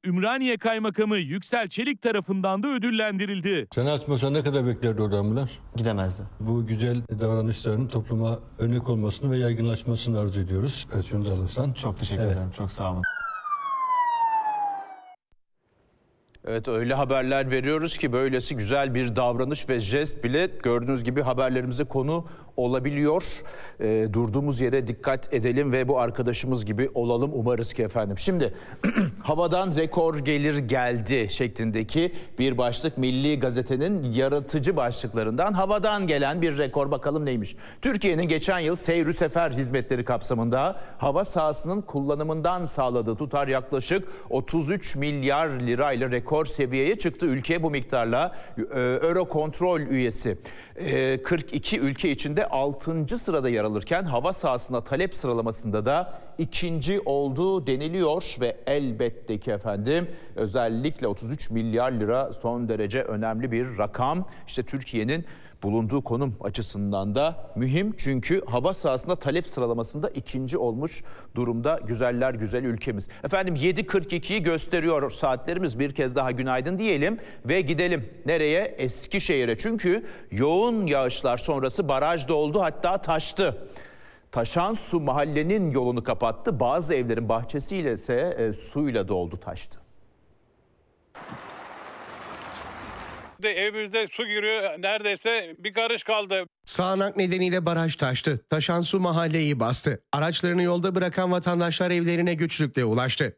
Ümraniye Kaymakamı Yüksel Çelik tarafından da ödüllendirildi. Sen açmasa ne kadar beklerdi o ambulans? Gidemezdi. Bu güzel davranışların topluma örnek olmasını ve yaygınlaşmasını arzu ediyoruz. Şunu da alırsan. Çok teşekkür ederim. Çok sağ olun. Evet, öyle haberler veriyoruz ki böylesi güzel bir davranış ve jest bile gördüğünüz gibi haberlerimize konu olabiliyor. Durduğumuz yere dikkat edelim ve bu arkadaşımız gibi olalım umarız ki efendim. Şimdi havadan rekor gelir geldi şeklindeki bir başlık Milli Gazete'nin yaratıcı başlıklarından. Havadan gelen bir rekor, bakalım neymiş? Türkiye'nin geçen yıl seyr-ü sefer hizmetleri kapsamında hava sahasının kullanımından sağladığı tutar yaklaşık 33 milyar lirayla rekor seviyeye çıktı. Ülke bu miktarla Eurocontrol üyesi 42 ülke içinde 6. sırada yer alırken hava sahasına talep sıralamasında da 2. olduğu deniliyor ve elbette ki efendim özellikle 33 milyar lira son derece önemli bir rakam. İşte Türkiye'nin bulunduğu konum açısından da mühim, çünkü hava sahasında talep sıralamasında 2. olmuş durumda güzeller güzel ülkemiz. Efendim 7.42'yi gösteriyor saatlerimiz, bir kez daha günaydın diyelim ve gidelim nereye? Eskişehir'e, çünkü yoğun yağışlar sonrası baraj doldu, hatta taştı. Taşan su mahallenin yolunu kapattı, bazı evlerin bahçesiyle ise suyla doldu, taştı. Evimizde su giriyor, neredeyse bir karış kaldı. Sağanak nedeniyle baraj taştı. Taşan su mahalleyi bastı. Araçlarını yolda bırakan vatandaşlar evlerine güçlükle ulaştı.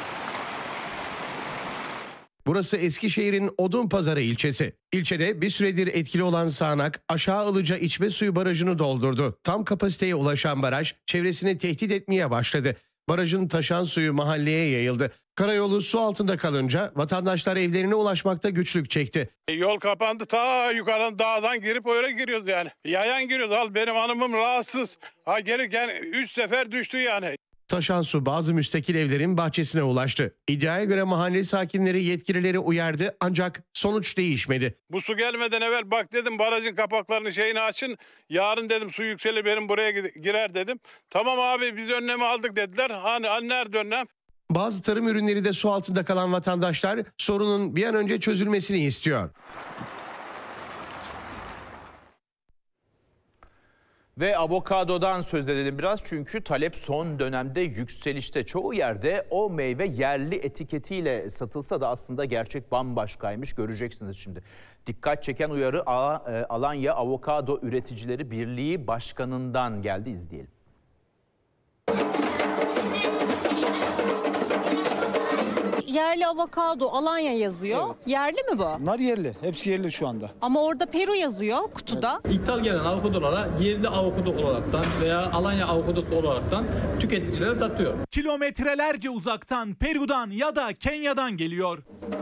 Burası Eskişehir'in Odunpazarı ilçesi. İlçede bir süredir etkili olan sağanak Aşağı Ilıca içme suyu barajını doldurdu. Tam kapasiteye ulaşan baraj çevresini tehdit etmeye başladı. Barajın taşan suyu mahalleye yayıldı. Karayolu su altında kalınca vatandaşlar evlerine ulaşmakta güçlük çekti. Yol kapandı, ta yukarıdan dağdan girip öyle giriyoruz yani. Yayan giriyoruz. Al benim hanımım rahatsız. Ha gelirken 3 sefer düştü yani. Taşan su bazı müstakil evlerin bahçesine ulaştı. İddiaya göre mahalle sakinleri yetkilileri uyardı ancak sonuç değişmedi. Bu su gelmeden evvel bak dedim, barajın kapaklarını şeyini açın. Yarın dedim su yükselir benim buraya girer dedim. Tamam abi biz önlemi aldık dediler. Hani nerede önlem? Bazı tarım ürünleri de su altında kalan vatandaşlar sorunun bir an önce çözülmesini istiyor. Ve avokadodan söz edelim biraz, çünkü talep son dönemde yükselişte. Çoğu yerde o meyve yerli etiketiyle satılsa da aslında gerçek bambaşkaymış, göreceksiniz şimdi. Dikkat çeken uyarı Alanya Avokado Üreticileri Birliği Başkanı'ndan geldi, izleyelim. Yerli avokado Alanya yazıyor. Evet. Yerli mi bu? Bunlar yerli. Hepsi yerli şu anda. Ama orada Peru yazıyor kutuda. Evet. İthal gelen avokadolara yerli avokado olaraktan veya Alanya avokadosu olaraktan tüketicilere satıyor. Kilometrelerce uzaktan, Peru'dan ya da Kenya'dan geliyor.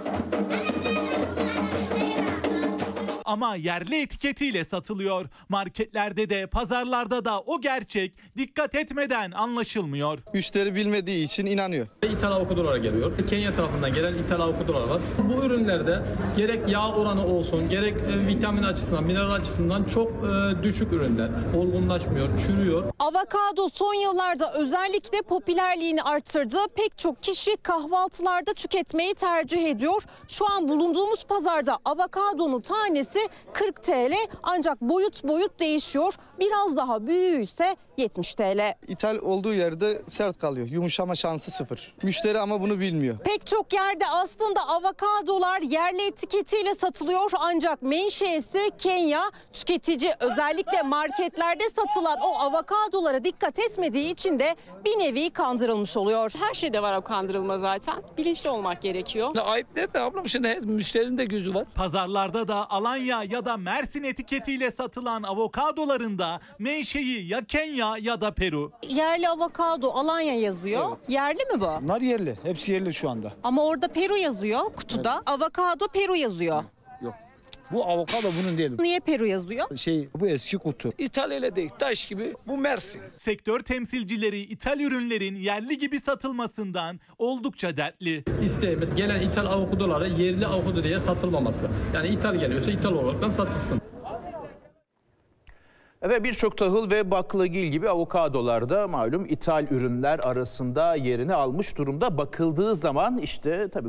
Ama yerli etiketiyle satılıyor. Marketlerde de pazarlarda da o gerçek dikkat etmeden anlaşılmıyor. Müşteri bilmediği için inanıyor. İthal avokadolara geliyor. Kenya tarafından gelen ithal avokadolar var. Bu ürünlerde gerek yağ oranı olsun, gerek vitamin açısından, mineral açısından çok düşük ürünler. Olgunlaşmıyor, çürüyor. Avokado son yıllarda özellikle popülerliğini arttırdı. Pek çok kişi kahvaltılarda tüketmeyi tercih ediyor. Şu an bulunduğumuz pazarda avokadonun tanesi 40 TL, ancak boyut değişiyor. Biraz daha büyüğü ise 70 TL. İthal olduğu yerde sert kalıyor. Yumuşama şansı 0. Müşteri ama bunu bilmiyor. Pek çok yerde aslında avokadolar yerli etiketiyle satılıyor, ancak menşeisi Kenya. Tüketici özellikle marketlerde satılan o avokadolara dikkat etmediği için de bir nevi kandırılmış oluyor. Her şeyde var o kandırılma zaten. Bilinçli olmak gerekiyor. Ayıp değil mi ablam? Şimdi müşterinin de gözü var. Pazarlarda da Alanya ya da Mersin etiketiyle satılan avokadoların da menşei ya Kenya ya da Peru. Yerli avokado Alanya yazıyor. Evet. Yerli mi bu? Bunlar yerli. Hepsi yerli şu anda. Ama orada Peru yazıyor kutuda. Evet. Avokado Peru yazıyor. Yok. Bu avokado bunun değil. Niye Peru yazıyor? Bu eski kutu. İthal ile değil, taş gibi. Bu Mersin. Sektör temsilcileri ithal ürünlerin yerli gibi satılmasından oldukça dertli. İsteğimiz gelen ithal avokadolara yerli avokado diye satılmaması. Yani ithal geliyorsa ithal olaraktan satılsın. Ve birçok tahıl ve baklagil gibi avokadolarda malum ithal ürünler arasında yerini almış durumda. Bakıldığı zaman işte tabii